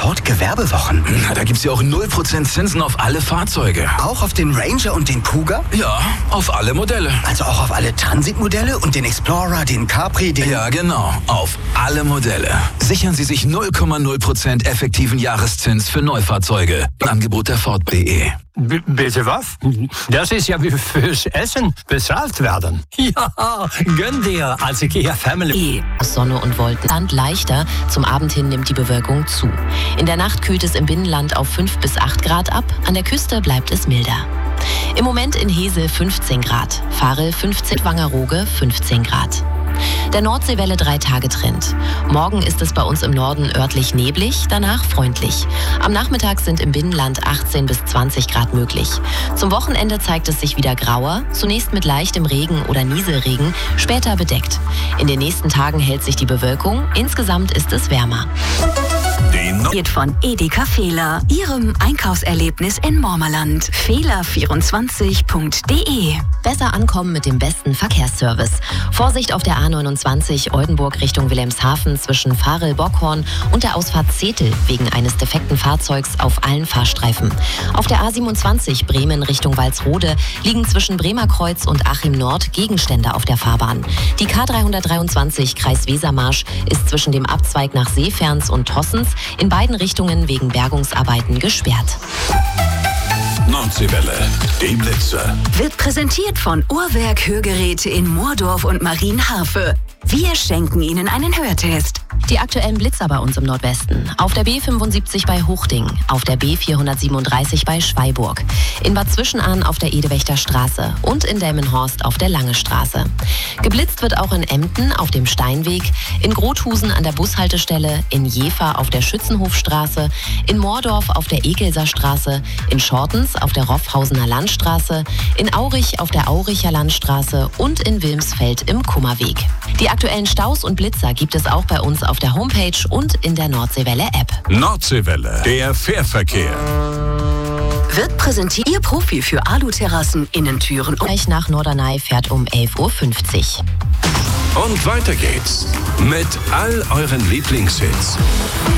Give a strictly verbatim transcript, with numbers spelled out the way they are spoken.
Ford Gewerbewochen? Na, da gibt's ja auch null Prozent Zinsen auf alle Fahrzeuge. Auch auf den Ranger und den Kuga? Ja, auf alle Modelle. Also auch auf alle Transitmodelle und den Explorer, den Capri, den... Ja, genau. Auf alle Modelle. Sichern Sie sich null Komma null Prozent effektiven Jahreszins für Neufahrzeuge. Angebot der Ford punkt de. B- bitte was? Das ist ja wie fürs Essen bezahlt werden. Ja, gönn dir als IKEA Family. Sonne und Wolken. Land leichter, zum Abend hin nimmt die Bewölkung zu. In der Nacht kühlt es im Binnenland auf fünf bis acht Grad ab, an der Küste bleibt es milder. Im Moment in Hesel fünfzehn Grad, Farel fünfzehn, Wangerooge fünfzehn Grad. Der Nordseewelle drei Tage Trend. Morgen ist es bei uns im Norden örtlich neblig, danach freundlich. Am Nachmittag sind im Binnenland achtzehn bis zwanzig Grad möglich. Zum Wochenende zeigt es sich wieder grauer, zunächst mit leichtem Regen oder Nieselregen, später bedeckt. In den nächsten Tagen hält sich die Bewölkung, insgesamt ist es wärmer. Von Edeka Fehler, Ihrem Einkaufserlebnis in Mormerland. Fehler vierundzwanzig punkt de. Besser ankommen mit dem besten Verkehrsservice. Vorsicht auf der A neunundzwanzig Oldenburg Richtung Wilhelmshaven zwischen Farel-Bockhorn und der Ausfahrt Zetel wegen eines defekten Fahrzeugs auf allen Fahrstreifen. Auf der A siebenundzwanzig Bremen Richtung Walsrode liegen zwischen Bremerkreuz und Achim Nord Gegenstände auf der Fahrbahn. Die K dreihundertdreiundzwanzig Kreis Wesermarsch ist zwischen dem Abzweig nach Seeferns und Tossens in beiden Richtungen wegen Bergungsarbeiten gesperrt. Nordseewelle, die Blitzer. Wird präsentiert von Uhrwerk Hörgeräte in Moordorf und Marienharfe. Wir schenken Ihnen einen Hörtest. Die aktuellen Blitzer bei uns im Nordwesten. Auf der B fünfundsiebzig bei Hochding, auf der B vierhundertsiebenunddreißig bei Schweiburg, in Bad Zwischenahn auf der Edewächter Straße und in Delmenhorst auf der Lange Straße. Geblitzt wird auch in Emden auf dem Steinweg, in Grothusen an der Bushaltestelle, in Jever auf der Schützenhofstraße, in Moordorf auf der Ekelser Straße, in Schortens auf der Roffhausener Landstraße, in Aurich auf der Auricher Landstraße und in Wilmsfeld im Kummerweg. Die aktuellen Staus und Blitzer gibt es auch bei uns auf der Homepage und in der Nordseewelle-App. Nordseewelle, der Fährverkehr. Wird präsentiert Ihr Profi für Aluterrassen, Innentüren und... Gleich nach Norderney fährt um elf Uhr fünfzig. Und weiter geht's mit all euren Lieblingshits.